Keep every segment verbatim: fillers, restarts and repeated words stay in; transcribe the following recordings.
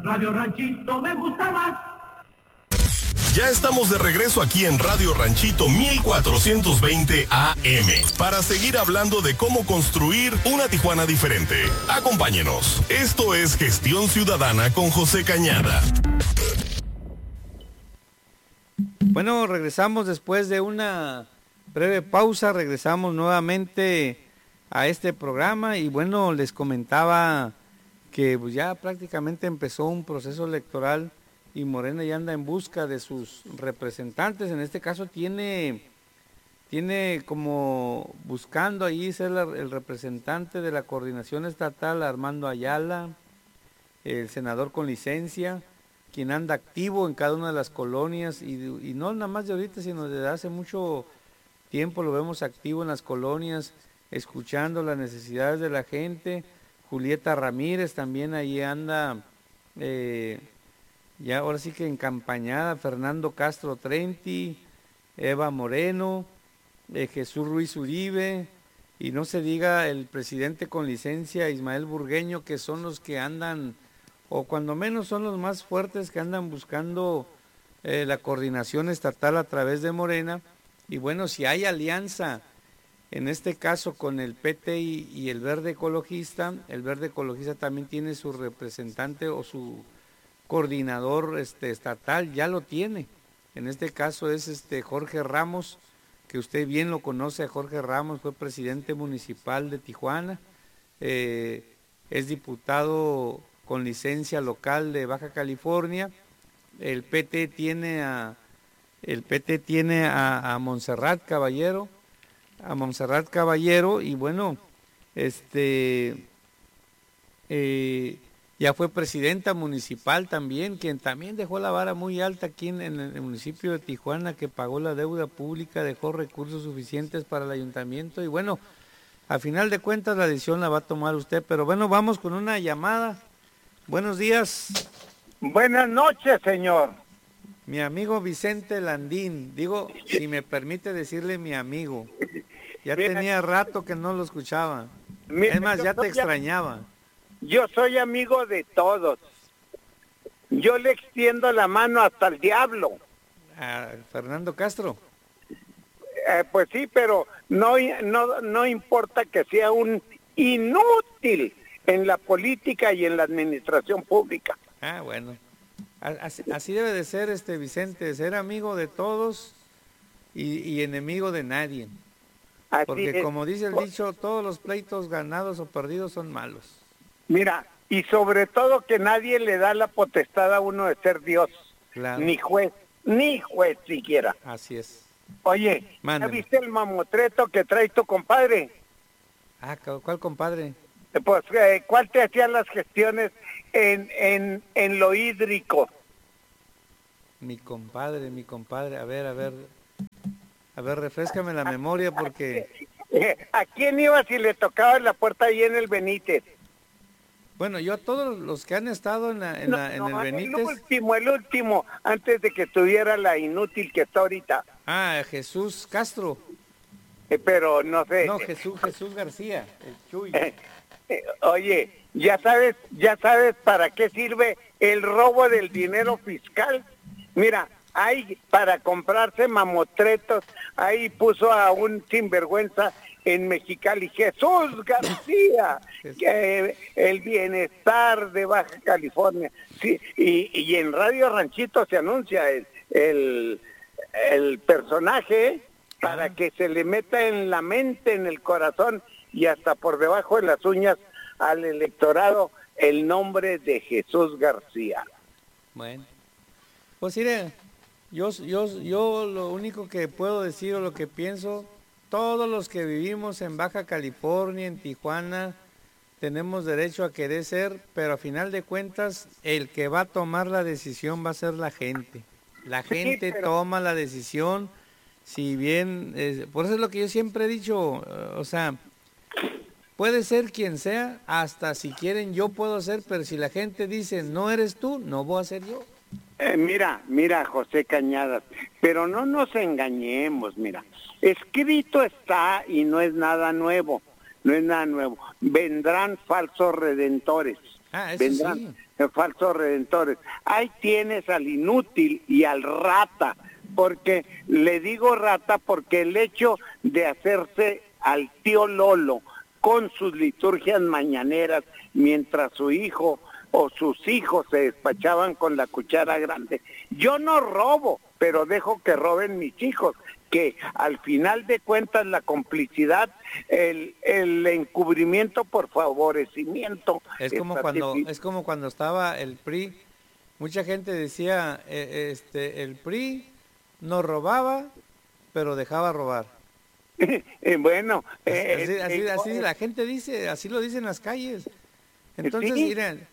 Radio Ranchito me gusta más. Ya estamos de regreso aquí en Radio Ranchito mil cuatrocientos veinte A M para seguir hablando de cómo construir una Tijuana diferente. Acompáñenos. Esto es Gestión Ciudadana con José Cañada. Bueno, regresamos después de una breve pausa, regresamos nuevamente a este programa y bueno, les comentaba que pues, ya prácticamente empezó un proceso electoral y Morena ya anda en busca de sus representantes. En este caso tiene, tiene como buscando ahí ser la, el representante de la coordinación estatal, Armando Ayala, el senador con licencia, quien anda activo en cada una de las colonias y, y no nada más de ahorita, sino desde hace mucho tiempo lo vemos activo en las colonias, escuchando las necesidades de la gente. Julieta Ramírez también ahí anda... Eh, ya ahora sí que encampañada, Fernando Castro Trenti, Eva Moreno, eh, Jesús Ruiz Uribe, y no se diga el presidente con licencia Ismael Burgueño, que son los que andan, o cuando menos son los más fuertes que andan buscando eh, la coordinación estatal a través de Morena. Y bueno, si hay alianza, en este caso con el P T y, y el Verde Ecologista, el Verde Ecologista también tiene su representante o su coordinador este, estatal, ya lo tiene. En este caso es este Jorge Ramos, que usted bien lo conoce a Jorge Ramos, fue presidente municipal de Tijuana, eh, es diputado con licencia local de Baja California. El P T tiene a el P T tiene a, a Montserrat Caballero, a Montserrat Caballero, y bueno, este eh, ya fue presidenta municipal también, quien también dejó la vara muy alta aquí en, en el municipio de Tijuana, que pagó la deuda pública, dejó recursos suficientes para el ayuntamiento y bueno, a final de cuentas la decisión la va a tomar usted, pero bueno, vamos con una llamada. Buenos días. Buenas noches, señor. Mi amigo Vicente Landín, digo, si me permite decirle mi amigo, ya Mira, tenía rato que no lo escuchaba, Mira, es más, ya te extrañaba. Yo soy amigo de todos. Yo le extiendo la mano hasta el diablo. ¿A Fernando Castro? Eh, pues sí, pero no, no, no importa que sea un inútil en la política y en la administración pública. Ah, bueno. Así, así debe de ser, este Vicente, ser amigo de todos y, y enemigo de nadie. Así Porque es. Como dice el dicho, todos los pleitos ganados o perdidos son malos. Mira, y sobre todo que nadie le da la potestad a uno de ser Dios, claro. Ni juez, ni juez siquiera. Así es. Oye, Mándeme. ¿Ya viste el mamotreto que trae tu compadre? Ah, ¿cuál compadre? Pues, eh, ¿cuál te hacía las gestiones en, en, en lo hídrico? Mi compadre, mi compadre, a ver, a ver, a ver, refréscame la memoria porque... ¿A quién iba si le tocaba la puerta ahí en el Benítez? Bueno, yo a todos los que han estado en, la, en, no, la, en no, el Benítez... El último, el último, antes de que tuviera la inútil que está ahorita. Ah, Jesús Castro. Eh, pero no sé. No, Jesús, Jesús García, el Chuy. Eh, eh, oye, ya sabes, ya sabes para qué sirve el robo del dinero fiscal. Mira, hay para comprarse mamotretos, ahí puso a un sinvergüenza en Mexicali, Jesús García, que, el bienestar de Baja California. Sí, y, y en Radio Ranchito se anuncia el, el, el personaje para que se le meta en la mente, en el corazón y hasta por debajo de las uñas al electorado el nombre de Jesús García. Bueno, pues mire, yo, yo, yo lo único que puedo decir o lo que pienso, todos los que vivimos en Baja California, en Tijuana, tenemos derecho a querer ser, pero a final de cuentas, el que va a tomar la decisión va a ser la gente. La gente sí, pero... toma la decisión, si bien, eh, por eso es lo que yo siempre he dicho, eh, o sea, puede ser quien sea, hasta si quieren yo puedo ser, pero si la gente dice no eres tú, no voy a ser yo. Eh, mira, mira, José Cañadas, pero no nos engañemos, mira, escrito está y no es nada nuevo, no es nada nuevo. Vendrán falsos redentores, Ah, eso vendrán sí. falsos redentores. Ahí tienes al inútil y al rata, porque le digo rata porque el hecho de hacerse al tío Lolo con sus liturgias mañaneras mientras su hijo o sus hijos se despachaban con la cuchara grande. Yo no robo, pero dejo que roben mis hijos, que al final de cuentas la complicidad, el, el encubrimiento por favorecimiento. Es como cuando difícil. es como cuando estaba el P R I, mucha gente decía, eh, este, el P R I no robaba, pero dejaba robar. Eh, bueno, eh, Así, así, eh, así eh, la gente dice, así lo dicen las calles. Entonces, sí. miren,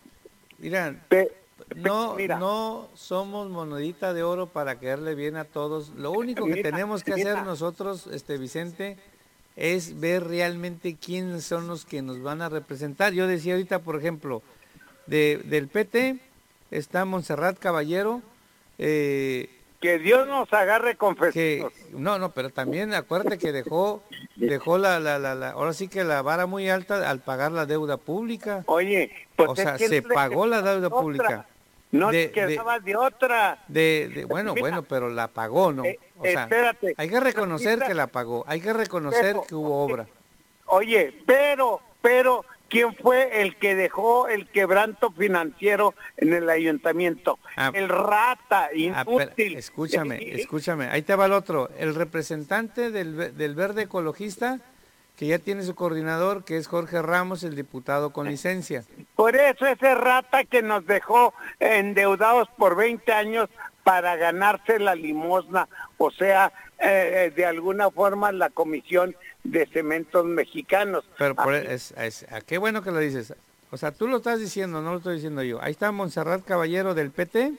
miren, pe- no, mira. no somos monedita de oro para caerle bien a todos. Lo único que Mira, tenemos que mira. hacer nosotros, este Vicente, es ver realmente quiénes son los que nos van a representar. Yo decía ahorita, por ejemplo, de, del P T está Montserrat Caballero, eh, Que Dios nos agarre que confesados. no, no, pero también acuérdate que dejó, dejó la, la, la, la, ahora sí que la vara muy alta al pagar la deuda pública. Oye, pues O es sea, que se no le pagó la quedaba deuda de otra. pública. No De- te quedaba de, otra. De, de, bueno, Mira, bueno, pero la pagó, ¿no? eh, O sea, espérate. hay que reconocer Quita- que la pagó, hay que reconocer Pero, que hubo obra. Oye, pero, pero, ¿quién fue el que dejó el quebranto financiero en el ayuntamiento? Ah, el rata, Ah, pero, inútil. escúchame, escúchame, ahí te va el otro. El representante del, ve- del Verde Ecologista, que ya tiene su coordinador, que es Jorge Ramos, el diputado con licencia. Por eso ese rata que nos dejó endeudados por veinte años para ganarse la limosna, o sea, eh, de alguna forma la Comisión de Cementos Mexicanos. Pero por, Así- es, es- ah, qué bueno que lo dices. O sea, tú lo estás diciendo, no lo estoy diciendo yo. Ahí está Montserrat Caballero del P T,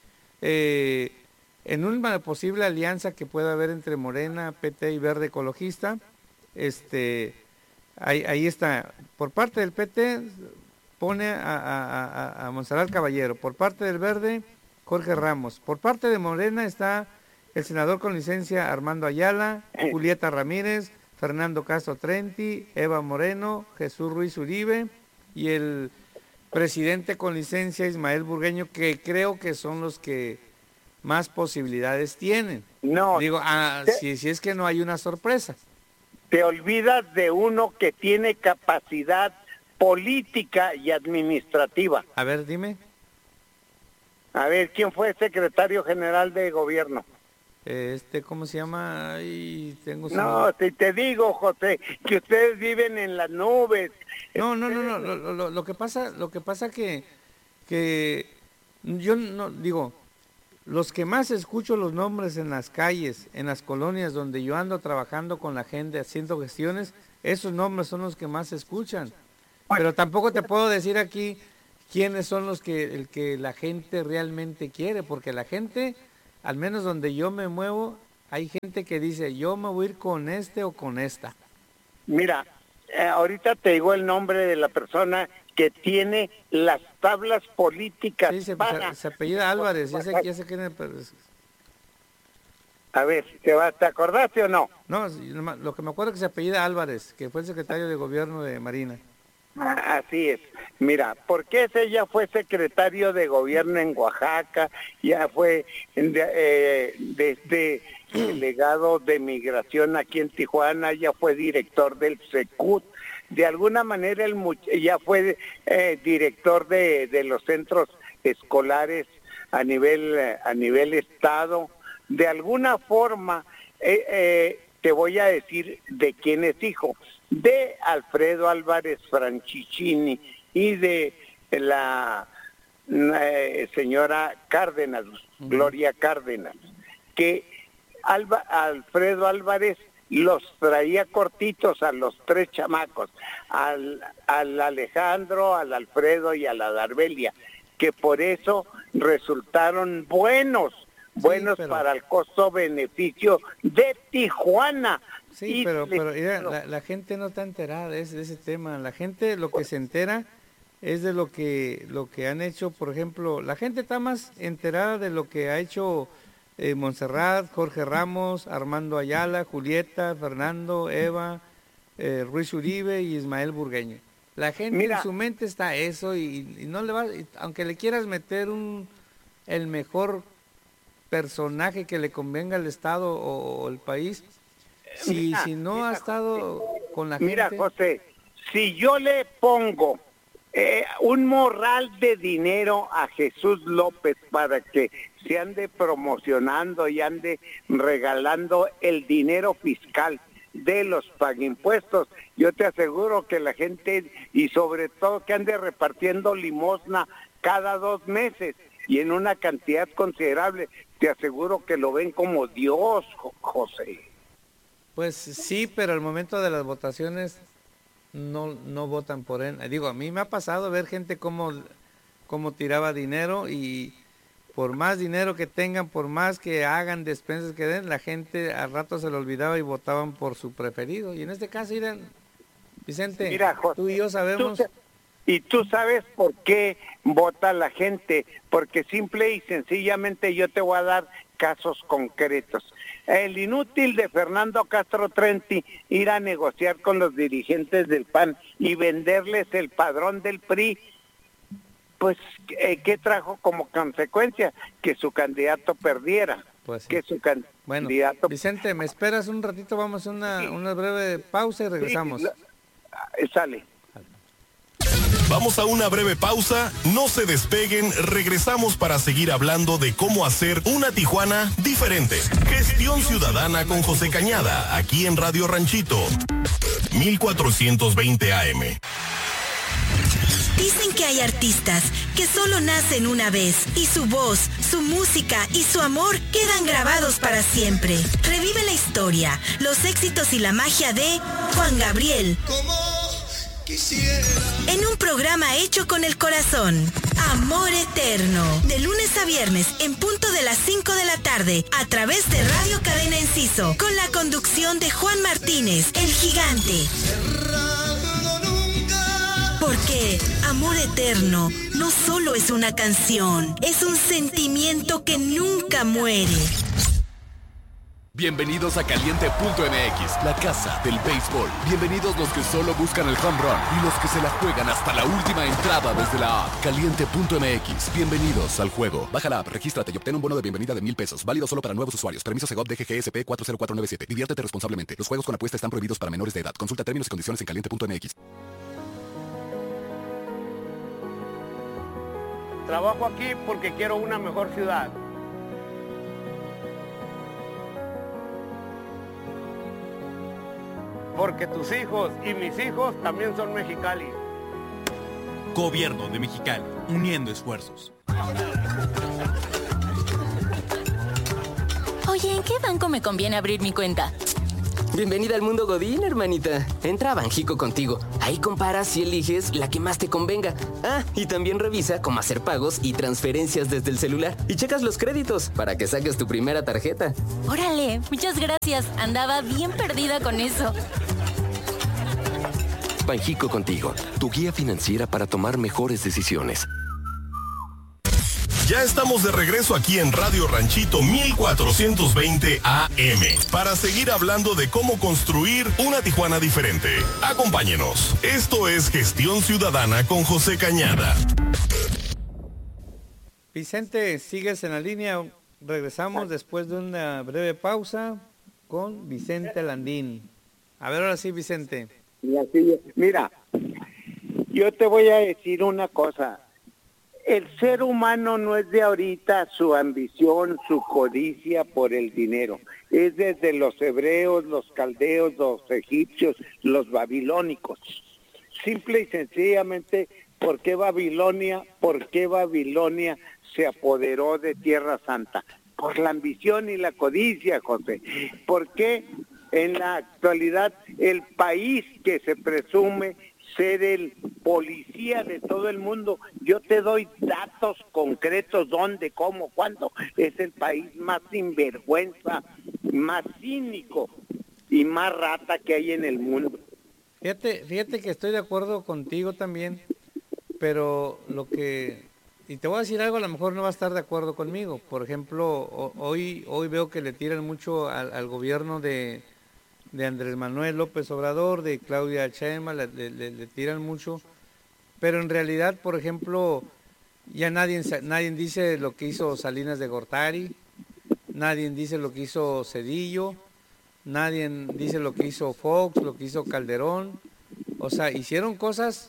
eh, en una posible alianza que pueda haber entre Morena, P T y Verde Ecologista. Este, ahí, ahí está. Por parte del P T pone a, a, a, a Montserrat Caballero. Por parte del Verde, Jorge Ramos. Por parte de Morena está el senador con licencia Armando Ayala, Julieta Ramírez, Fernando Castro Trenti, Eva Moreno, Jesús Ruiz Uribe y el presidente con licencia Ismael Burgueño, que creo que son los que más posibilidades tienen. No, Digo, ah, te- si, si es que no hay una sorpresa. te olvidas de uno que tiene capacidad política y administrativa. A ver, dime. A ver, ¿quién fue secretario general de gobierno? Este, ¿cómo se llama? Ay, tengo su No, nombre. si te digo, José, que ustedes viven en las nubes. No, no, no, no, lo, lo, lo que pasa, lo que pasa que, que yo no, digo, los que más escucho los nombres en las calles, en las colonias donde yo ando trabajando con la gente, haciendo gestiones, esos nombres son los que más se escuchan. Pero tampoco te puedo decir aquí quiénes son los que, el que la gente realmente quiere, porque la gente, al menos donde yo me muevo, hay gente que dice, yo me voy a ir con este o con esta. Mira, eh, ahorita te digo el nombre de la persona que tiene las tablas políticas Sí, se, para... se- se apellida Álvarez, ya sé, ya sé quién es, pero es- A ver, ¿te, va, ¿te acordaste o no? no, sí, nomás- lo que me acuerdo es que se apellida Álvarez, que fue el secretario de gobierno de Marina. Ah, así es. Mira, porque ese ya fue secretario de gobierno en Oaxaca, ya fue de, eh, desde delegado de migración aquí en Tijuana, ya fue director del SECUT, de alguna manera el much- ya fue eh, director de, de los centros escolares a nivel eh, a nivel estado. De alguna forma eh, eh, te voy a decir de quién es hijo, de Alfredo Álvarez Franchichini y de la eh, señora Cárdenas, uh-huh. Gloria Cárdenas, que Alba, Alfredo Álvarez los traía cortitos a los tres chamacos, al, al Alejandro, al Alfredo y a la Darbelia, que por eso resultaron buenos, sí, buenos pero... para el costo-beneficio de Tijuana. Sí, y pero, pero mira, la, la gente no está enterada de ese, de ese tema. La gente lo que se entera es de lo que lo que han hecho, por ejemplo, la gente está más enterada de lo que ha hecho eh, Montserrat, Jorge Ramos, Armando Ayala, Julieta, Fernando, Eva, eh, Ruiz Uribe y Ismael Burgueño. La gente Mira, en su mente está eso y, y no le va, y aunque le quieras meter un el mejor personaje que le convenga al Estado o, o el país, si, mira, si no mira, ha estado con la mira, gente... José, si yo le pongo eh, un morral de dinero a Jesús López para que se ande promocionando y ande regalando el dinero fiscal de los paguimpuestos, yo te aseguro que la gente, y sobre todo que ande repartiendo limosna cada dos meses y en una cantidad considerable, te aseguro que lo ven como Dios, José. Pues sí, pero al momento de las votaciones no, no votan por él. Digo, a mí me ha pasado ver gente como, como tiraba dinero y por más dinero que tengan, por más que hagan despensas que den, la gente al rato se lo olvidaba y votaban por su preferido. Y en este caso, miren, Vicente, Mira, José, tú y yo sabemos... Tú, y tú sabes por qué vota la gente, porque simple y sencillamente yo te voy a dar casos concretos. El inútil de Fernando Castro Trenti ir a negociar con los dirigentes del P A N y venderles el padrón del P R I, pues, eh, ¿qué trajo como consecuencia? Que su candidato perdiera. Pues sí. Que su can Bueno, candidato... Vicente, ¿me esperas un ratito? Vamos a una, Sí. una breve pausa y regresamos. Sí, la- sale. Vamos a una breve pausa, no se despeguen, regresamos para seguir hablando de cómo hacer una Tijuana diferente. Gestión Ciudadana con José Cañada, aquí en Radio Ranchito, mil cuatrocientos veinte A M. Dicen que hay artistas que solo nacen una vez y su voz, su música y su amor quedan grabados para siempre. Revive la historia, los éxitos y la magia de Juan Gabriel. En un programa hecho con el corazón, Amor Eterno, de lunes a viernes en punto de las cinco de la tarde, a través de Radio Cadena Enciso, con la conducción de Juan Martínez, el gigante. Porque Amor Eterno no solo es una canción, es un sentimiento que nunca muere. Bienvenidos a Caliente punto M X, la casa del béisbol. Bienvenidos los que solo buscan el home run y los que se la juegan hasta la última entrada desde la app. Caliente punto M X, bienvenidos al juego. Baja la app, regístrate y obtén un bono de bienvenida de mil pesos. Válido solo para nuevos usuarios. Permiso Segov D G G S P cuatro cero cuatro nueve siete. Diviértete responsablemente. Los juegos con apuesta están prohibidos para menores de edad. Consulta términos y condiciones en Caliente punto M X. Trabajo aquí porque quiero una mejor ciudad. Porque tus hijos y mis hijos también son Mexicali. Gobierno de Mexicali, uniendo esfuerzos. Oye, ¿en qué banco me conviene abrir mi cuenta? Bienvenida al mundo Godín, hermanita. Entra a Banjico contigo. Ahí comparas y eliges la que más te convenga. Ah, y también revisa cómo hacer pagos y transferencias desde el celular. Y checas los créditos para que saques tu primera tarjeta. Órale, muchas gracias. Andaba bien perdida con eso. Banjico contigo, tu guía financiera para tomar mejores decisiones. Ya estamos de regreso aquí en Radio Ranchito mil cuatrocientos veinte A M para seguir hablando de cómo construir una Tijuana diferente. Acompáñenos. Esto es Gestión Ciudadana con José Cañada. Vicente, sigues en la línea. Regresamos después de una breve pausa con Vicente Landín. A ver, ahora sí, Vicente. Mira, yo te voy a decir una cosa. El ser humano no es de ahorita su ambición, su codicia por el dinero. Es desde los hebreos, los caldeos, los egipcios, los babilónicos. Simple y sencillamente, ¿por qué Babilonia? ¿Por qué Babilonia se apoderó de Tierra Santa? Por la ambición y la codicia, José. ¿Por qué en la actualidad el país que se presume ser el policía de todo el mundo, yo te doy datos concretos, dónde, cómo, cuándo, es el país más sinvergüenza, más cínico y más rata que hay en el mundo? Fíjate, fíjate que estoy de acuerdo contigo también, pero lo que, y te voy a decir algo, a lo mejor no va a estar de acuerdo conmigo. Por ejemplo, hoy, hoy veo que le tiran mucho al, al gobierno de, de Andrés Manuel López Obrador, de Claudia Sheinbaum, le, le, le tiran mucho, pero en realidad, por ejemplo, ya nadie, nadie dice lo que hizo Salinas de Gortari, nadie dice lo que hizo Cedillo, nadie dice lo que hizo Fox, lo que hizo Calderón. O sea, hicieron cosas,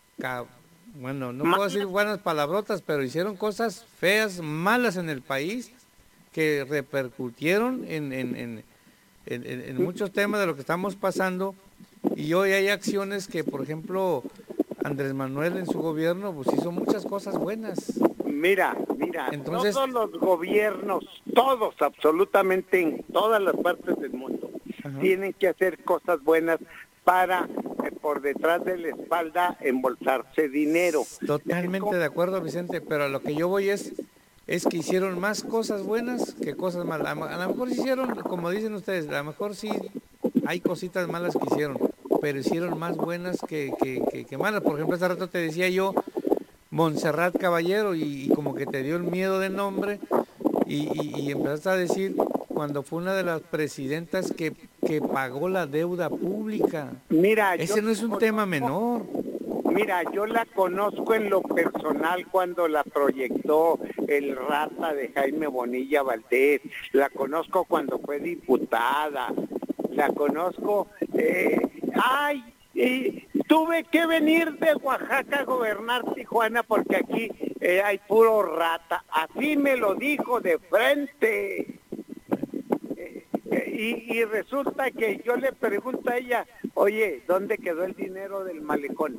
bueno, no puedo decir buenas palabrotas, pero hicieron cosas feas, malas en el país, que repercutieron en, en, en, en, en muchos temas de lo que estamos pasando. Y hoy hay acciones que, por ejemplo, Andrés Manuel en su gobierno pues hizo muchas cosas buenas. Mira, mira, Entonces, todos los gobiernos, todos, absolutamente en todas las partes del mundo, ajá, tienen que hacer cosas buenas para, eh, por detrás de la espalda, embolsarse dinero. Totalmente de acuerdo, Vicente, pero a lo que yo voy es, es que hicieron más cosas buenas que cosas malas. A lo mejor hicieron, como dicen ustedes, a lo mejor sí hay cositas malas que hicieron, pero hicieron más buenas que, que, que, que malas. Por ejemplo, hace rato te decía yo, Montserrat Caballero, y, y como que te dio el miedo de nombre, y, y, y empezaste a decir cuando fue una de las presidentas que, que pagó la deuda pública. Mira, ese no es un conozco, tema menor. Mira, yo la conozco en lo personal cuando la proyectó el Rata de Jaime Bonilla Valdés, la conozco cuando fue diputada, la conozco, eh, ay, y tuve que venir de Oaxaca a gobernar Tijuana porque aquí eh, hay puro rata, así me lo dijo de frente. Eh, eh, y, y resulta que yo le pregunto a ella, oye, ¿dónde quedó el dinero del malecón?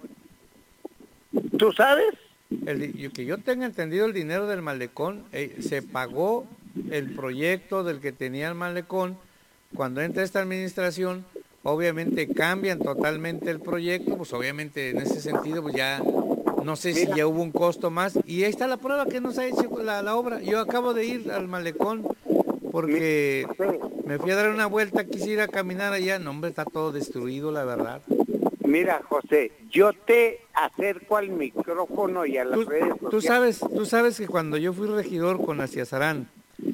¿Tú sabes? El, que yo tenga entendido, el dinero del malecón, eh, se pagó el proyecto del que tenía el malecón. Cuando entra esta administración, obviamente cambian totalmente el proyecto, pues obviamente en ese sentido pues ya no sé Mira. si ya hubo un costo más, y ahí está la prueba que nos ha hecho la, la obra. Yo acabo de ir al malecón porque me fui a dar una vuelta, quisiera caminar allá, no hombre, está todo destruido, la verdad. Mira, José, yo te acerco al micrófono y a las tú, redes sociales. Tú sabes, tú sabes que cuando yo fui regidor con Aciazarán,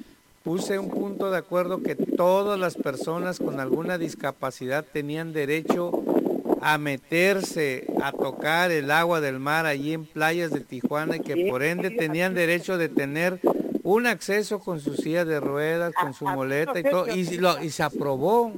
puse un punto de acuerdo que todas las personas con alguna discapacidad tenían derecho a meterse, a tocar el agua del mar allí en playas de Tijuana, y que por ende tenían derecho de tener un acceso con su silla de ruedas, con su muleta y todo, y, lo, y se aprobó.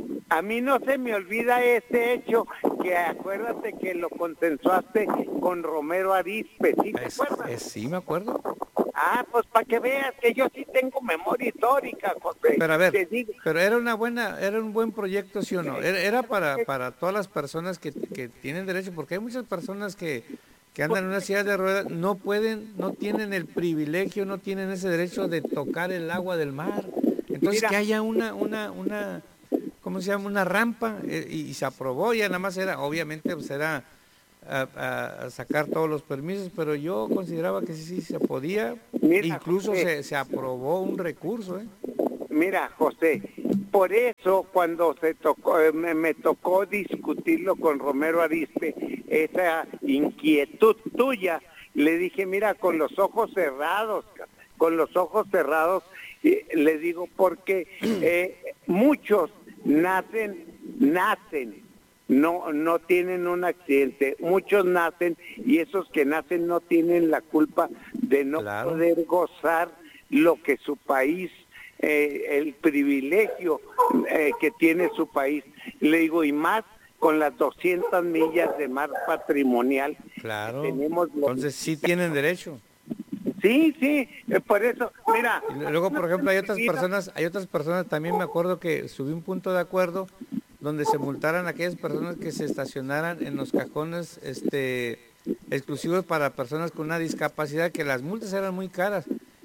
A mí no se me olvida ese hecho, que acuérdate que lo consensuaste con Romero Arizpe, ¿sí te es, acuerdas? Es, sí, me acuerdo. Ah, pues para que veas que yo sí tengo memoria histórica, José. Pero a ver, pero era una buena, era un buen proyecto, ¿sí o no? Era, era para, para todas las personas que, que tienen derecho, porque hay muchas personas que, que andan en una silla de ruedas, no pueden, no tienen el privilegio, no tienen ese derecho de tocar el agua del mar. Entonces Mira. que haya una, una, una, ¿cómo se llama? Una rampa, eh, y, y se aprobó, ya nada más era, obviamente, pues era A, a, a sacar todos los permisos, pero yo consideraba que sí, sí se podía. Mira, incluso se, se aprobó un recurso. ¿eh? Mira, José, por eso cuando se tocó, eh, me, me tocó discutirlo con Romero Arizpe, esa inquietud tuya, le dije, mira, con los ojos cerrados, con los ojos cerrados, eh, le digo, porque eh, muchos nacen, nacen, no no tienen un accidente, muchos nacen y esos que nacen no tienen la culpa de no claro. poder gozar lo que su país, eh, el privilegio eh, que tiene su país. Le digo, y más con las doscientas millas de mar patrimonial. Claro, tenemos los... entonces sí tienen derecho. Sí, sí, eh, por eso, mira. Y luego, por ejemplo, hay otras personas, hay otras personas, también me acuerdo que subí un punto de acuerdo donde se multaran a aquellas personas que se estacionaran en los cajones este, exclusivos para personas con una discapacidad, que las multas eran muy caras.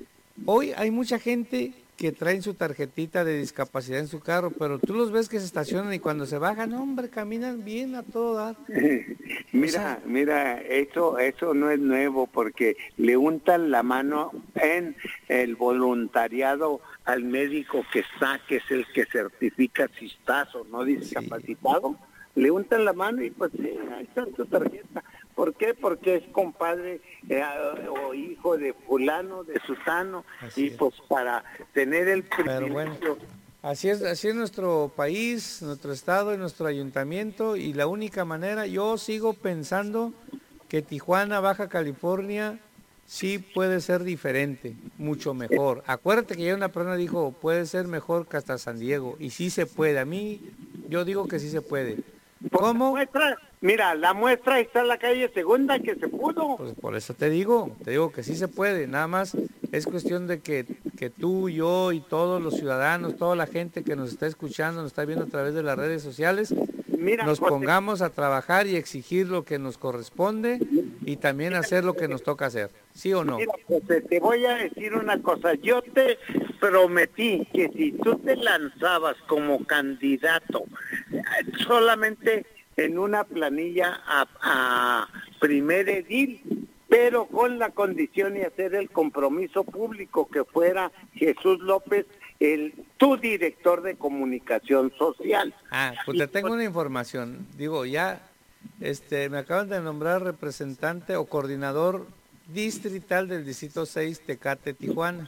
Hoy hay mucha gente que traen su tarjetita de discapacidad en su carro, pero tú los ves que se estacionan y cuando se bajan, hombre, caminan bien a todo dar. Mira, o sea, mira, eso, eso no es nuevo, porque le untan la mano en el voluntariado al médico que está, que es el que certifica si estás o no discapacitado, sí. Le untan la mano y pues sí, ahí está tu tarjeta. ¿Por qué? Porque es compadre eh, o hijo de fulano, de Susano, así y pues es. Para tener el privilegio bueno. Así es, así es nuestro país, nuestro estado y nuestro ayuntamiento, y la única manera, yo sigo pensando que Tijuana, Baja California, sí puede ser diferente, mucho mejor. Acuérdate que ya una persona dijo, puede ser mejor que hasta San Diego, y sí se puede. A mí, yo digo que sí se puede. ¿Cómo? Muestra, mira, la muestra está en la calle Segunda, que se pudo. Pues por eso te digo, te digo que sí se puede, nada más es cuestión de que, que tú, yo y todos los ciudadanos, toda la gente que nos está escuchando, nos está viendo a través de las redes sociales, Mira, nos José, pongamos a trabajar y exigir lo que nos corresponde y también hacer lo que nos toca hacer, ¿sí o no? Mira, José, te voy a decir una cosa, yo te prometí que si tú te lanzabas como candidato solamente en una planilla a, a primer edil, pero con la condición y hacer el compromiso público que fuera Jesús López, el tu director de comunicación social. Ah, pues te tengo una información. Digo, ya este me acaban de nombrar representante o coordinador distrital del distrito seis Tecate, Tijuana.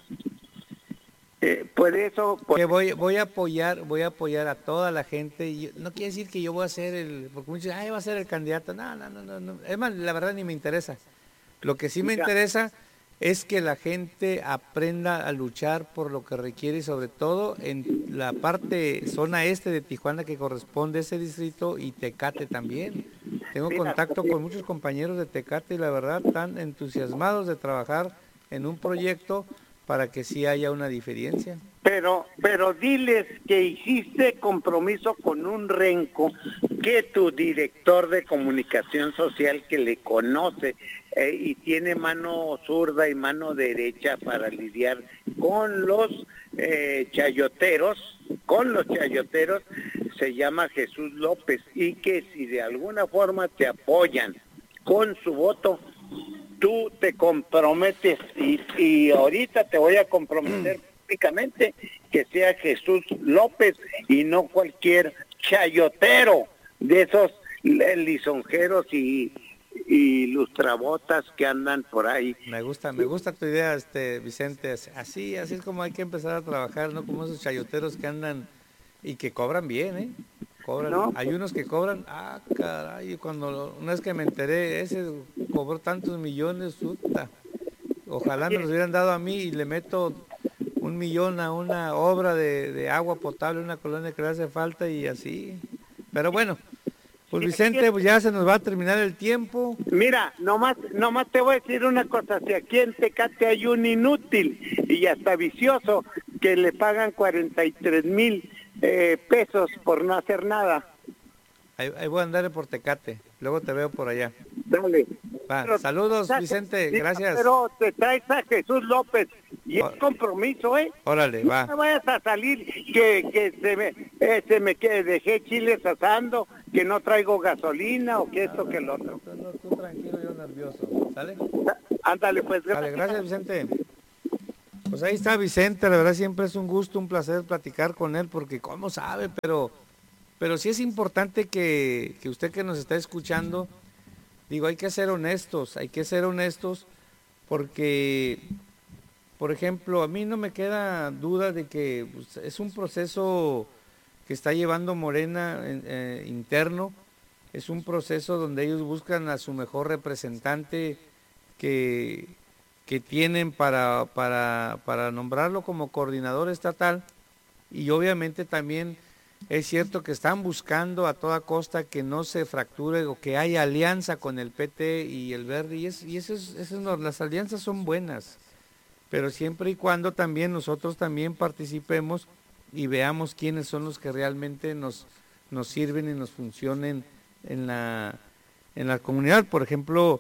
Eh, por eso por... que voy voy a apoyar voy a apoyar a toda la gente. Y no quiere decir que yo voy a ser el, porque muchos dicen, ay, va a ser el candidato. No, no, no, no, no. Es más, la verdad ni me interesa. Lo que sí me interesa es que la gente aprenda a luchar por lo que requiere, y sobre todo en la parte zona este de Tijuana que corresponde a ese distrito, y Tecate también. Tengo contacto con muchos compañeros de Tecate y la verdad están entusiasmados de trabajar en un proyecto para que sí haya una diferencia. Pero, pero diles que hiciste compromiso con un renco que tu director de comunicación social, que le conoce eh, y tiene mano zurda y mano derecha para lidiar con los eh, chayoteros, con los chayoteros, se llama Jesús López, y que si de alguna forma te apoyan con su voto, tú te comprometes, y, y ahorita te voy a comprometer públicamente que sea Jesús López y no cualquier chayotero de esos lisonjeros y, y lustrabotas que andan por ahí. Me gusta, me gusta tu idea, este Vicente. Así, así es como hay que empezar a trabajar, ¿no? Como esos chayoteros que andan y que cobran bien, ¿eh? Cobran. No, hay unos que cobran, ah, caray, cuando una vez que me enteré, ese cobró tantos millones, puta. Ojalá me los hubieran dado a mí y le meto un millón a una obra de, de agua potable, una colonia que le hace falta y así. Pero bueno, pues Vicente, pues ya se nos va a terminar el tiempo. Mira, nomás, nomás te voy a decir una cosa, si aquí en Tecate hay un inútil y hasta vicioso que le pagan cuarenta y tres mil eh, pesos por no hacer nada. Ahí, ahí voy a andar por Tecate, luego te veo por allá. Dale. Va, pero, saludos, Vicente, sí, gracias. Pero te traes a Jesús López y es compromiso, ¿eh? Órale, va. No me vayas a salir que, que se me, eh, se me que dejé chiles asando, que no traigo gasolina o que esto, no, que lo otro. No, no, tú tranquilo, yo nervioso, ¿sale? Ándale, pues. Gracias. Vale, gracias, Vicente. Pues ahí está Vicente, la verdad siempre es un gusto, un placer platicar con él, porque cómo sabe, pero, pero sí es importante que, que usted que nos está escuchando, digo, hay que ser honestos, hay que ser honestos, porque, por ejemplo, a mí no me queda duda de que pues, es un proceso que está llevando Morena eh, interno, es un proceso donde ellos buscan a su mejor representante que, que tienen para, para, para nombrarlo como coordinador estatal, y obviamente también es cierto que están buscando a toda costa que no se fracture o que haya alianza con el P T y el Verde, y, es, y eso es, eso no, las alianzas son buenas, pero siempre y cuando también nosotros también participemos y veamos quiénes son los que realmente nos, nos sirven y nos funcionen en la, en la comunidad. Por ejemplo,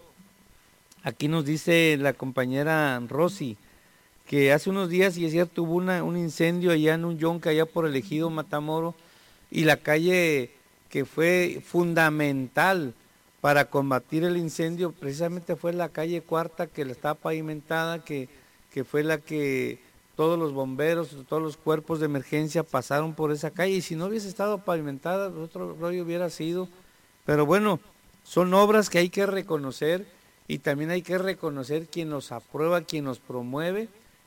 aquí nos dice la compañera Rosy que hace unos días, y es cierto, hubo una, un incendio allá en un yonca, allá por el ejido Matamoro, y la calle que fue fundamental para combatir el incendio precisamente fue la calle Cuarta, que estaba pavimentada, que, que fue la que todos los bomberos, todos los cuerpos de emergencia pasaron por esa calle, y si no hubiese estado pavimentada, otro rollo hubiera sido. Pero bueno, son obras que hay que reconocer, y también hay que reconocer quien nos aprueba, quien nos promueve,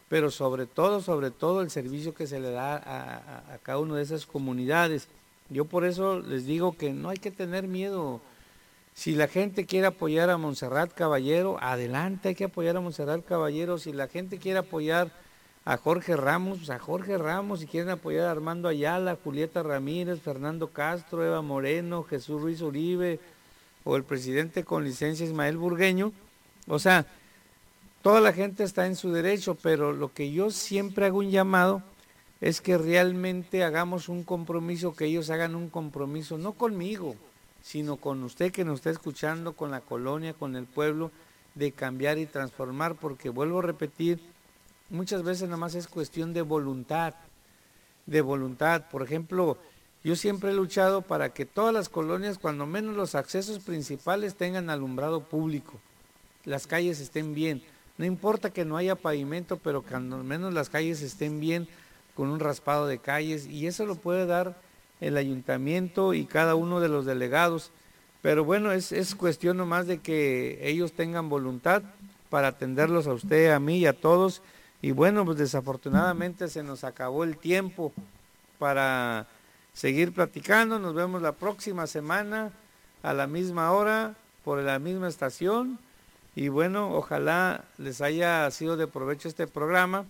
pero sobre todo, sobre todo el servicio que se le da a, a, a cada una de esas comunidades. Yo por eso les digo que no hay que tener miedo. Si la gente quiere apoyar a Montserrat Caballero, adelante, hay que apoyar a Montserrat Caballero. Si la gente quiere apoyar a Jorge Ramos, pues a Jorge Ramos. Si quieren apoyar a Armando Ayala, Julieta Ramírez, Fernando Castro, Eva Moreno, Jesús Ruiz Uribe, o el presidente con licencia Ismael Burgueño, o sea, toda la gente está en su derecho, pero lo que yo siempre hago un llamado es que realmente hagamos un compromiso, que ellos hagan un compromiso, no conmigo, sino con usted que nos está escuchando, con la colonia, con el pueblo, de cambiar y transformar, porque vuelvo a repetir, muchas veces nada más es cuestión de voluntad, de voluntad. Por ejemplo, yo siempre he luchado para que todas las colonias, cuando menos los accesos principales, tengan alumbrado público, las calles estén bien, no importa que no haya pavimento, pero que al menos las calles estén bien, con un raspado de calles, y eso lo puede dar el ayuntamiento y cada uno de los delegados, pero bueno, es, es cuestión nomás de que ellos tengan voluntad para atenderlos a usted, a mí y a todos, y bueno, pues desafortunadamente se nos acabó el tiempo para seguir platicando. Nos vemos la próxima semana a la misma hora, por la misma estación, y bueno, ojalá les haya sido de provecho este programa.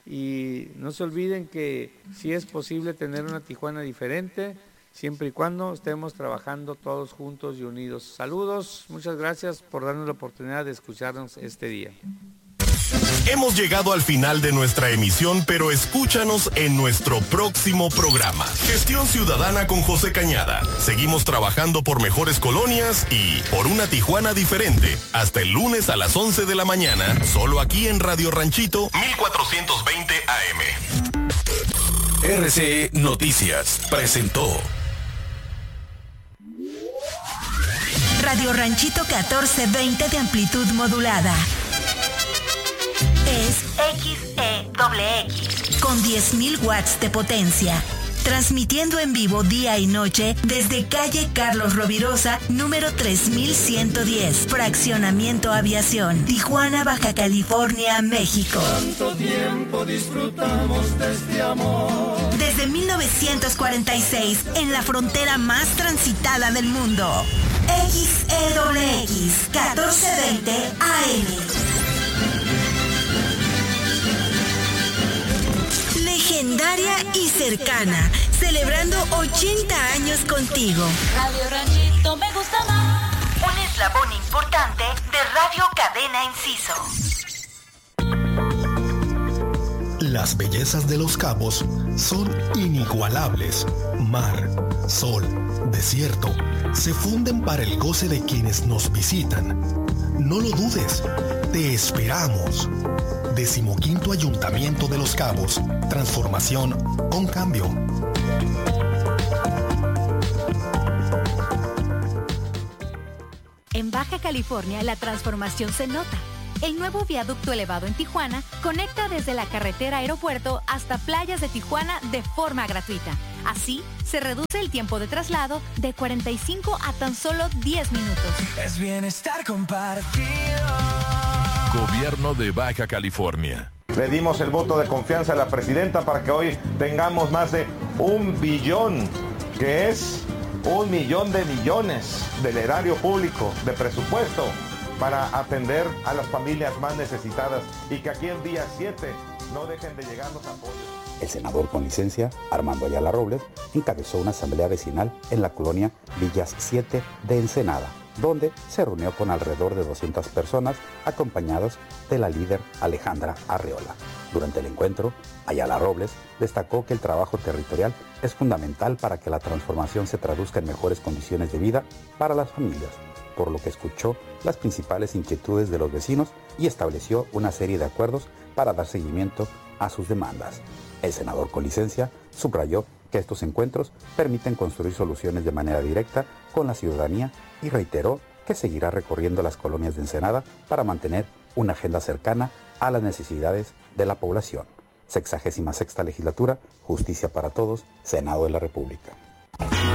Y no se olviden que sí es posible tener una Tijuana diferente, siempre y cuando estemos trabajando todos juntos y unidos. Saludos, muchas gracias por darnos la oportunidad de escucharnos este día. Hemos llegado al final de nuestra emisión, pero escúchanos en nuestro próximo programa. Gestión Ciudadana con José Cañada. Seguimos trabajando por mejores colonias y por una Tijuana diferente. Hasta el lunes a las once de la mañana, solo aquí en Radio Ranchito mil cuatrocientos veinte A M. R C E Noticias presentó Radio Ranchito catorce veinte de amplitud modulada. Es X E X con diez mil watts de potencia. Transmitiendo en vivo día y noche desde calle Carlos Rovirosa, número tres mil ciento diez, Fraccionamiento Aviación, Tijuana, Baja California, México. Tanto tiempo disfrutamos de este amor. Desde mil novecientos cuarenta y seis, en la frontera más transitada del mundo. X E X, catorce veinte A M. Legendaria y cercana, celebrando ochenta años contigo. Radio Ranchito me gusta más. Un eslabón importante de Radio Cadena Enciso. Las bellezas de Los Cabos son inigualables. Mar, sol, desierto, se funden para el goce de quienes nos visitan. No lo dudes, te esperamos. Decimoquinto Ayuntamiento de Los Cabos. Transformación con cambio. En Baja California la transformación se nota. El nuevo viaducto elevado en Tijuana conecta desde la carretera aeropuerto hasta playas de Tijuana de forma gratuita. Así, se reduce el tiempo de traslado de cuarenta y cinco a tan solo diez minutos. Es bienestar compartido. Gobierno de Baja California. Le dimos el voto de confianza a la presidenta para que hoy tengamos más de un billón, que es un millón de millones del erario público, de presupuesto, para atender a las familias más necesitadas y que aquí el día siete no dejen de llegar los apoyos. El senador con licencia, Armando Ayala Robles, encabezó una asamblea vecinal en la colonia Villas siete de Ensenada, donde se reunió con alrededor de doscientas personas acompañados de la líder Alejandra Arreola. Durante el encuentro, Ayala Robles destacó que el trabajo territorial es fundamental para que la transformación se traduzca en mejores condiciones de vida para las familias, por lo que escuchó las principales inquietudes de los vecinos y estableció una serie de acuerdos para dar seguimiento a sus demandas. El senador con licencia subrayó que estos encuentros permiten construir soluciones de manera directa con la ciudadanía y reiteró que seguirá recorriendo las colonias de Ensenada para mantener una agenda cercana a las necesidades de la población. Sexagésima sexta legislatura, Justicia para Todos, Senado de la República.